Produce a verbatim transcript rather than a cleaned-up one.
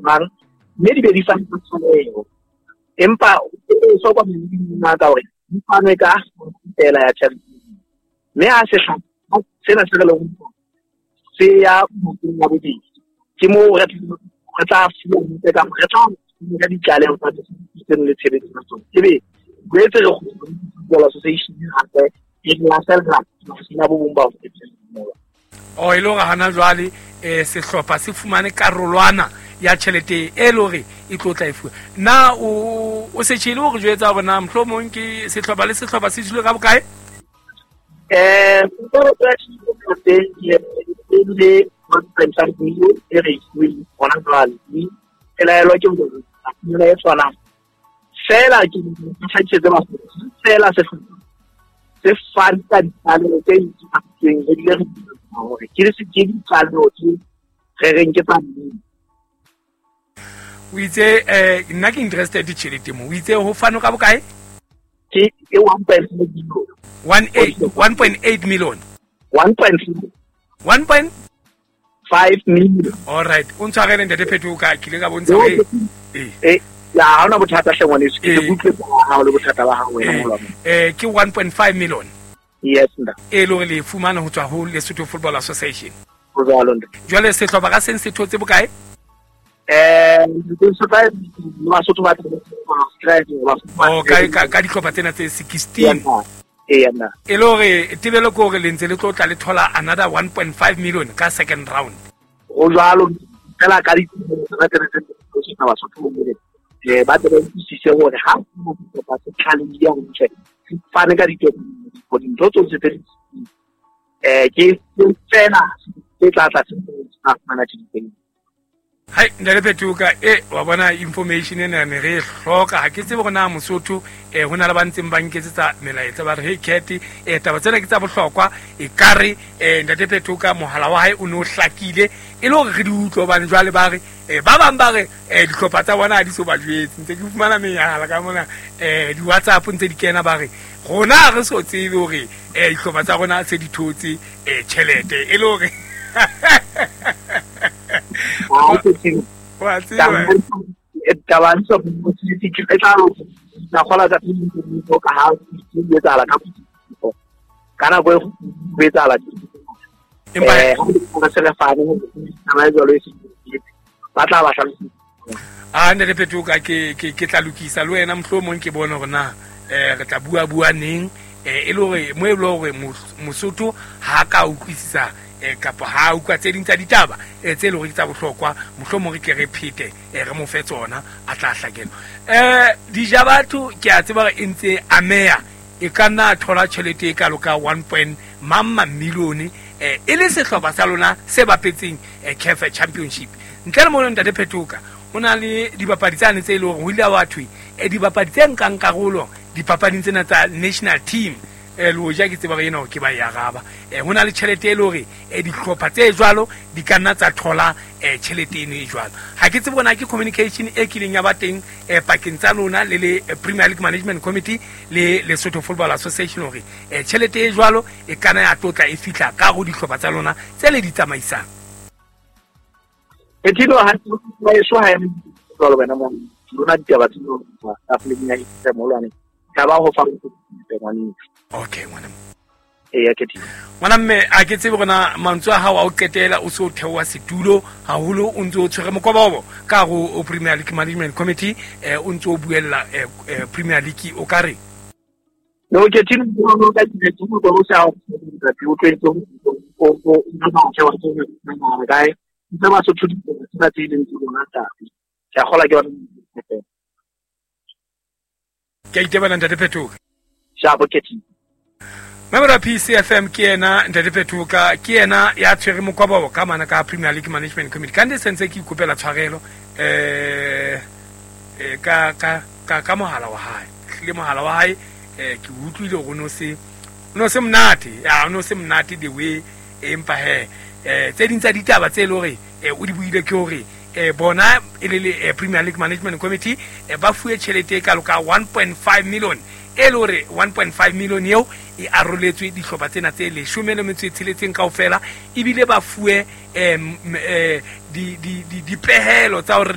bang mme di be di fana ka tshwanelo empa so kwa mona ka hore di fane ka tela ya charity mme a se hla sena se le se ya motho wa bobedi ke mo re re tla fula ntse ka re tla ka di tlale ho tsa tseno le tshebetso ke be go etse re go association ha se e la selga sina bo bomba o e lo ga hana jwale e se hlopha se fumane karolwana ya tšhelete e le hore e tlotla e fuwa na o o se tšhile hore jwetsa bona mohlomong ke sehlopha le sehlopha se dilo ka bokae eh go re tse le one point five million e re e bona jwale ni ela elo ke mo a le tsona fela ke fa ke tse ba fela se se fanta di talo tse di tseng e di re hore ke se ke di talo tse re reng ke tsa o itse eh nna ke interested di tšhelete mo o itse ho fano ka bokae ke e one point five million one point eight million one point one point five million all right o ntshwarele ntate Phetuka ke le ka bontsha e eh ya ha ona bothata hle ngwane se ke butle ha o le bothata ba ha wena mo lwana eh ke one point five million yes nda e lo le fumana ho tswa ho Lesotho Football Association go jalo nda jwale se hloba ka sense thotse bokae eh ke se fa ba sotho ba o ka ka dihlopha tsena tse sixteen e yana e lo re tibelo ko re lentse le tlotla le thola another one point five million ka second round go jalo tela ka di ba tsena tse ba sotho mo le eh ba tsena di se hore ha mo ba se tlhale di ya go tse fane ka ditho go di ntotso tse tse eh ke tsena tse tla tla tsa managing thing hai ndale Phetuka e wa bona information ena ne re hloka ha ke tsebe gona Mosotho eh hona le bantseng banketsetsa melaetsa ba re hey Cat e taba tsena ke tsa bohlokwa e kare eh ndale Phetuka mohala wa hae o no hlakile e le hore re di utlwa bana jwale ba re eh ba bang ba re eh dihlopha tsa bona di so ba jwetse ntse ke fumana mehala ka mona eh di WhatsApp ntse di kena ba re rona re so tsebe hore eh dihlopha tsa rona tse di thotse eh tšhelete e le hore wa tseba e taba ntse mo tsitsi ke tla lo na khola tsa go ka ha di etsa la ka kana go go etsa la empa eh go se le fane na e jalo e ba tla ba hlalosa a nne le Phetuka ke ke ke tla lokisa le wena mohlomong ke bona hore na eh re tla bua bua neng eh e le hore mo e le hore Mosotho ha ka utlwisisa e kapa ha o ka tse ding tsa ditaba e tse le hore tsa bohlokwa mohlomong re ke re phete e re mo fe tsona a tla hlakela eh dija batho ke a tseba re ntse ameya e kana thola tšhelete e ka loka one point mamma million eh e le sehlopha sa lona se bapetseng e C A F Championship ntle le mona ntate Phetuka ona le dibapadi tsane tse ile hore ho ile wa thwe e dibapadi tse nkang karolo dipapading tsena tsa national team e lo ja ke tseba re ena ke ba ya gaba e hona le tšhelete e le hore e dihlopha tse jwalo di kanna tsa thola e tšhelete ene e jwalo ha ke tsebe bona ke communication e kileng ya ba teng e pakeng tsa lona le le Premier League Management Committee le Lesotho Football Association hore e tšhelete e jwalo e kana ya tlotla e fitla ka go dihlopha tsa lona tse le di tsamaisang e tilo ha e so ha e jwalo bana mo lona di taba tseno tsa Afrika ya itse mo lwana ka ba go fa ngwana okay ngwana e ya kethi ngwana mme a ke tsebe gona mantswe a hao a o qetela o so theoa setulo haholo o ntse o tshwere mokobobo ka go Premier League Management Committee eh o ntse o buella Premier League o kare no kethi no ka di tso go sa o o twetso o o nna ke wa tso na ga ntse ba so thuti tsena tse ileng tso bona ta ya gola ke bona ke itebana ntate Phetuka shabo kethi Member P C F M ke ena ntate Phetuka ke ena ya tshwere mokobobo ka mana ka Premier League Management Committee ka ndi sense ke ikopela tshwarelo eh ka ka ka ka mohala wa hae le mohala wa hae eh ke utlwile go no se no se mnati ya no se mnati the way empa he eh tse ding tsa ditaba tse le hore eh o di buile ke hore eh bona e le Premier League Management Committee e ba fuwe tšhelete ka loka one point five million e le hore one point five million eo e aroletswe dihlopha tsena tse le shumele metso e tsheletseng kaofela ebile ba fuwe em di di di pehelo tsa hore